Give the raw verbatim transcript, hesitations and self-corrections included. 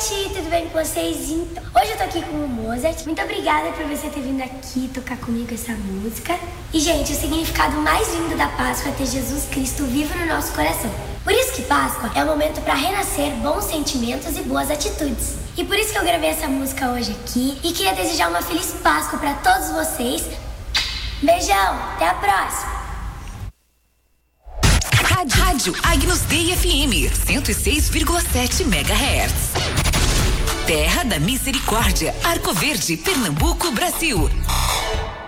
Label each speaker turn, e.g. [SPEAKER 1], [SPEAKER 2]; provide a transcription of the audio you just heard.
[SPEAKER 1] gente, tudo bem com vocês? Então, hoje eu tô aqui com o Mozart. Muito obrigada por você ter vindo aqui tocar comigo essa música. E, gente, o significado mais lindo da Páscoa é ter Jesus Cristo vivo no nosso coração. Por isso que Páscoa é o momento para renascer bons sentimentos e boas atitudes. E por isso que eu gravei essa música hoje aqui e queria desejar uma feliz Páscoa para todos vocês. Beijão, até a próxima.
[SPEAKER 2] Rádio Agnus Dei F M, cento e seis vírgula sete megahertz. Terra da Misericórdia, Arco Verde, Pernambuco, Brasil.